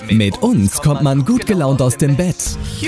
Mit uns kommt man gut gelaunt aus dem Bett.